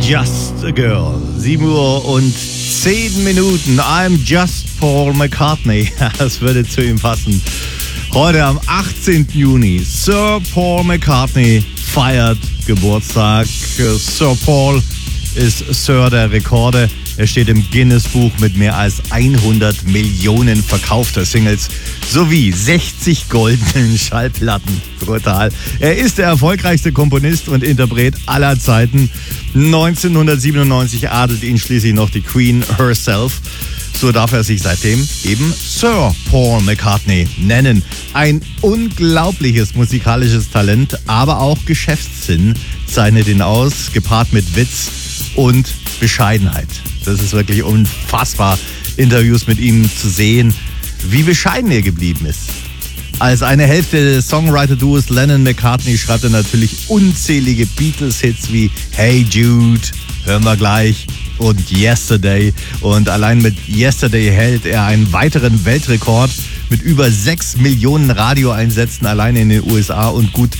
Just a Girl. 7 Uhr und 10 Minuten. I'm just Paul McCartney. Das würde zu ihm passen. Heute am 18. Juni. Sir Paul McCartney feiert Geburtstag. Sir Paul ist Sir der Rekorde. Er steht im Guinness-Buch mit mehr als 100 Millionen verkaufter Singles sowie 60 goldenen Schallplatten. Brutal. Er ist der erfolgreichste Komponist und Interpret aller Zeiten. 1997 adelt ihn schließlich noch die Queen herself. So darf er sich seitdem eben Sir Paul McCartney nennen. Ein unglaubliches musikalisches Talent, aber auch Geschäftssinn zeichnet ihn aus, gepaart mit Witz und Bescheidenheit. Das ist wirklich unfassbar, Interviews mit ihm zu sehen, wie bescheiden er geblieben ist. Als eine Hälfte des Songwriter-Duos Lennon-McCartney schreibt er natürlich unzählige Beatles-Hits wie Hey Jude, hören wir gleich, und Yesterday. Und allein mit Yesterday hält er einen weiteren Weltrekord mit über 6 Millionen Radioeinsätzen allein in den USA und gut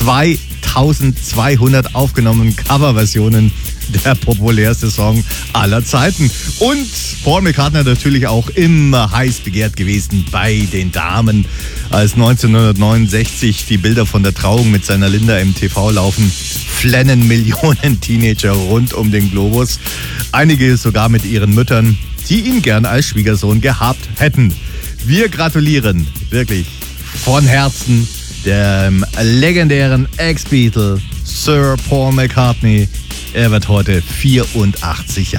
2200 aufgenommenen Coverversionen. Der populärste Song aller Zeiten. Und Paul McCartney natürlich auch immer heiß begehrt gewesen bei den Damen. Als 1969 die Bilder von der Trauung mit seiner Linda im TV laufen, flennen Millionen Teenager rund um den Globus. Einige sogar mit ihren Müttern, die ihn gern als Schwiegersohn gehabt hätten. Wir gratulieren wirklich von Herzen dem legendären Ex-Beatle Sir Paul McCartney. Er wird heute 84 Jahre